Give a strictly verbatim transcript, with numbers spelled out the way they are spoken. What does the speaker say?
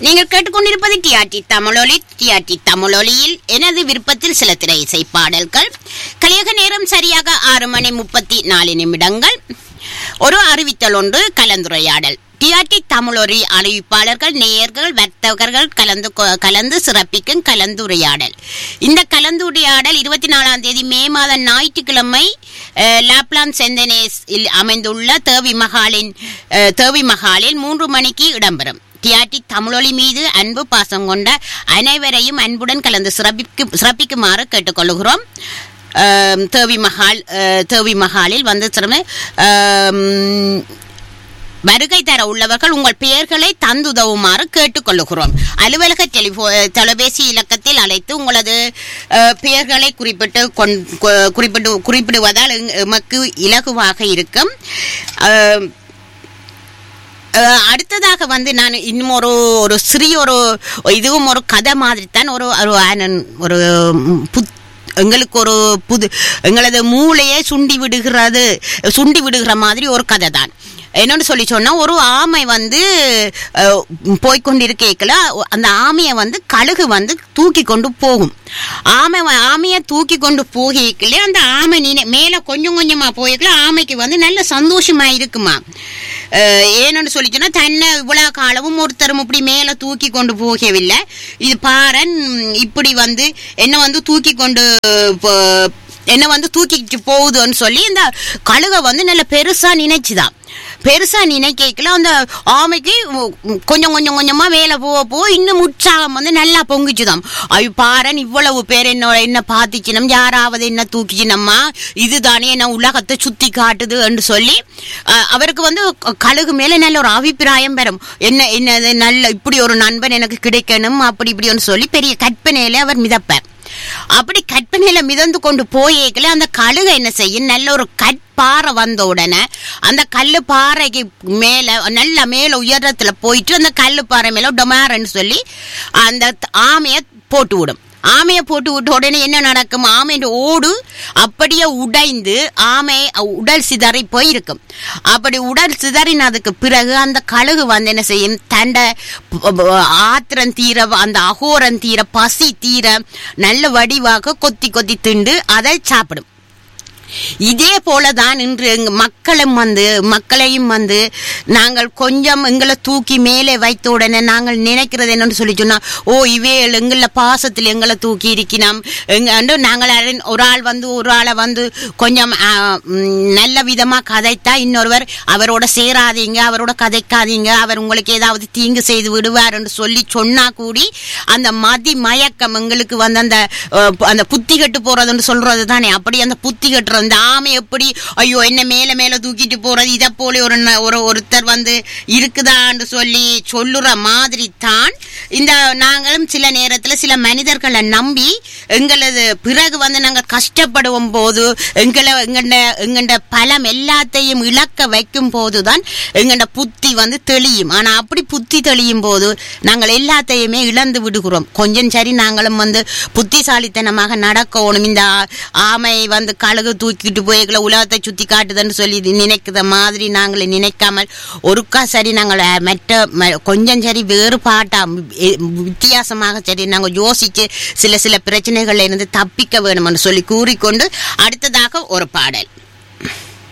நீங்கள் கேட்டுக்கொண்டிருப்பது டிஆர்டி தமிழொலி. டிஆர்டி தமிழொலியில் எனது விருப்பத்தில் சில திரை இசை பாடல்கள். கலியக நேரம் சரியாக ஆறு மணி முப்பத்தி நாலு நிமிடங்கள். ஒரு அறிவித்தல் ஒன்று, கலந்துரையாடல். டிஆர்டி தமிழொலி அறிவிப்பாளர்கள், நேயர்கள், வர்த்தகர்கள் கலந்து கலந்து சிறப்பிக்கும் கலந்துரையாடல். இந்த கலந்துரையாடல் இருபத்தி நாலாம் தேதி மே மாதம் ஞாயிற்றுக்கிழமை லாப்லாந்து செந்தனேஸில் அமைந்துள்ள தேவி மகாலின் தேவி மகாலில் மூன்று மணிக்கு இடம்பெறும். டிஆர்டி தமிழொலி மீது அன்பு பாசம் கொண்ட அனைவரையும் அன்புடன் கலந்து சிறப்பிக்கு சிறப்பிக்குமாறு கேட்டுக்கொள்கிறோம். தேவி மகால் தேவி மகாலில் வந்து வருகை தர உள்ளவர்கள் உங்கள் பெயர்களை தந்துதவுமாறு கேட்டுக்கொள்ளுகிறோம். அலுவலக டெலிபோ தொலைபேசி இலக்கத்தில் அழைத்து உங்களது பெயர்களை குறிப்பிட்டு குறிப்பிட்டு குறிப்பிடுவதால் எமக்கு இலகுவாக இருக்கும். அடுத்ததாக வந்து நான் இன்னும் ஒரு ஒரு சிறிய ஒரு இதுவும் ஒரு கதை மாதிரி தான். ஒரு ஒரு புத் எங்களுக்கு ஒரு புது எங்களது மூளையை சுண்டி விடுகிறது சுண்டி விடுகிற மாதிரி ஒரு கதை தான். என்னன்னு சொல்லி சொன்னா, ஒரு ஆமை வந்து போய்கொண்டிருக்கல அந்த ஆமையை வந்து கழுகு வந்து தூக்கி கொண்டு போகும். ஆமை ஆமையை தூக்கி கொண்டு போகல அந்த ஆமை நீ மேல கொஞ்சம் கொஞ்சமா போய்க்கல ஆமைக்கு வந்து நல்ல சந்தோஷமா இருக்குமா. ஏன்னு சொல்லி சொன்னா, தன்னை இவ்வளவு காலமும் ஒருத்தரும் இப்படி மேல தூக்கி கொண்டு போகவில்லை, இது பாரன் இப்படி வந்து என்ன வந்து தூக்கி கொண்டு என்ன வந்து தூக்கிட்டு போகுதுன்னு சொல்லி இந்த கழுகை வந்து நல்ல பெருசா நினைச்சுதான். பெருசா நினைக்கல அந்த ஆமைக்கு கொஞ்சம் கொஞ்சம் கொஞ்சமா வேலை போக போ இன்னும் உற்சாகம் வந்து நல்லா பொங்கிச்சுதான். ஐயோ பாரன் இவ்வளவு பேர் என்ன என்ன பாத்திச்சினம், யாராவது என்ன தூக்கிச்சினம்மா, இதுதானே என்ன உலகத்தை சுத்தி காட்டுது என்று சொல்லி அவருக்கு வந்து கழுகு மேல நல்ல ஒரு அபிப்பிராயம் பெறும். என்ன என்ன நல்ல இப்படி ஒரு நண்பன் எனக்கு கிடைக்கணும் அப்படி இப்படின்னு சொல்லி பெரிய கற்பனையில அவர் மிதப்பார். அப்படி கற்பனையில மிதந்து கொண்டு போயேக்கல அந்த கழுகு என்ன செய்யும், நல்ல ஒரு கற்பாறை வந்த உடனே அந்த கல்லு பாறைக்கு மேல நல்ல மேல உயரத்துல போயிட்டு அந்த கல்லு பாறை மேல டொமாரன்னு சொல்லி அந்த ஆமைய போட்டு விடும். ஆமையை போட்டு விட்ட உடனே என்ன நடக்கும், ஆமையோட ஓடு அப்படியே உடைந்து ஆமை உடல் சிதறி போயிருக்கும். அப்படி உடல் சிதறினதுக்கு பிறகு அந்த கழுகு வந்து என்ன செய்யும், தண்டை ஆத்திரம் தீர அந்த அகோரம் தீர பசி தீர நல்ல வடிவாக கொத்தி கொத்தி திண்டு அதை சாப்பிடும். இதே போலதான் இன்று எங்க மக்களும் வந்து மக்களையும் வந்து நாங்கள் கொஞ்சம் எங்களை தூக்கி மேலே வைத்த உடனே நாங்கள் நினைக்கிறது என்னன்னு சொல்லி சொன்னா, ஓ இவே எங்கள பாசத்தில் எங்களை தூக்கி இருக்கிறோம் எங்க நாங்கள் ஒரு ஆள் வந்து ஒரு ஆளை வந்து கொஞ்சம் நல்ல விதமா கதைத்தா இன்னொருவர் அவரோட சேராதீங்க, அவரோட கதைக்காதீங்க, அவர் உங்களுக்கு ஏதாவது தீங்கு செய்து விடுவார் என்று சொல்லி சொன்னா கூடி அந்த மதி மயக்கம் எங்களுக்கு வந்து அந்த அந்த புத்தி கட்டு போறதுன்னு சொல்றது தானே. அப்படி அந்த புத்தி கட்டுறது அந்த ஆமை எப்படி ஐயோ என்ன மேல மேல தூக்கிட்டு போறது, இதை போல ஒரு ஒருத்தர் வந்து இருக்குதான்னு சொல்லி சொல்லுற மாதிரி தான் இந்த நாங்களும் சில நேரத்துல சில மனிதர்களை நம்பி எங்களது பிறகு வந்து நாங்கள் கஷ்டப்படுவோம் போது எங்களை எங்கண்ட எங்கண்ட பலம் எல்லாத்தையும் இழக்க வைக்கும் போதுதான் எங்கண்ட புத்தி வந்து தெளியும். ஆனா அப்படி புத்தி தெளியும் போது நாங்கள் எல்லாத்தையுமே இழந்து விடுகிறோம். கொஞ்சம் சரி நாங்களும் வந்து புத்திசாலித்தனமாக நடக்கணும். இந்த ஆமை வந்து கழுகு தூக்கிட்டு போய்களை உலகத்தை சுத்தி காட்டுதுன்னு சொல்லி நினைக்கிற மாதிரி நாங்கள் நினைக்காமல் ஒருக்கா சரி நாங்கள் மற்ற கொஞ்சம் சரி வேறுபாட்டா வித்தியாசமாக சரி நாங்கள் யோசிச்சு சில சில பிரச்சனைகள்ல இருந்து தப்பிக்க வேணும்னு சொல்லி கூறிக்கொண்டு அடுத்ததாக ஒரு பாடல்.